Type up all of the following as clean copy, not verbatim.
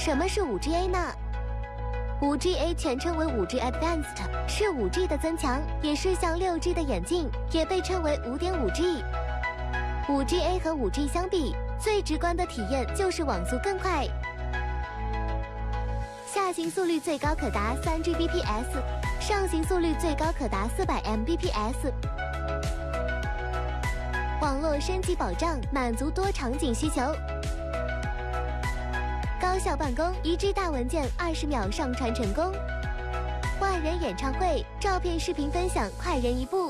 什么是 5GA 呢？ 5GA 全称为 5G Advanced， 是 5G 的增强，也是向 6G 的演进，也被称为 5.5G。 5GA 和 5G 相比，最直观的体验就是网速更快，下行速率最高可达 3Gbps， 上行速率最高可达400 Mbps。 网络升级保障，满足多场景需求，高效办公，1G 大文件20秒上传成功，万人演唱会，照片视频分享快人一步，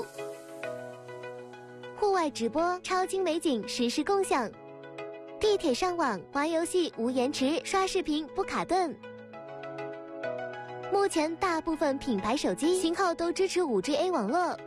户外直播，超精美景实时共享，地铁上网玩游戏无延迟，刷视频不卡顿。目前大部分品牌手机型号都支持 5GA 网络。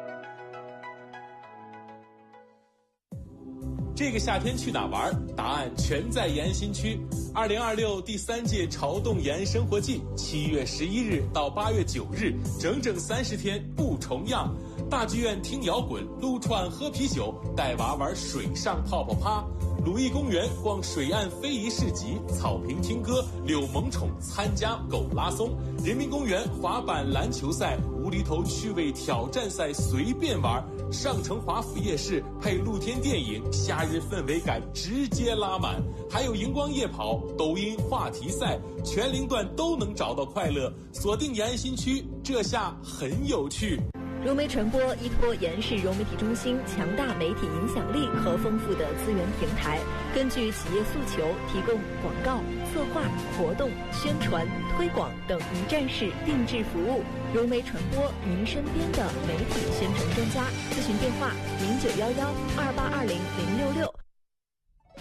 这个夏天去哪玩？答案全在延新区。2026第3届潮动延生活季，7月11日到8月9日，整整30天不重样。大剧院听摇滚，撸串喝啤酒，带娃玩水上泡泡趴。鲁艺公园逛水岸非遗市集，草坪听歌，遛萌宠，参加狗拉松。人民公园滑板篮球赛，无厘头趣味挑战赛随便玩。上城华府夜市配露天电影，夏日氛围感直接拉满。还有荧光夜跑、抖音话题赛，全龄段都能找到快乐。锁定延安新区，这下很有趣。 融媒传播依托延世融媒体中心强大媒体影响力和丰富的资源平台，根据企业诉求提供广告、策划、活动、宣传、推广等一站式定制服务。融媒传播，您身边的媒体宣传专家。咨询电话：0911282006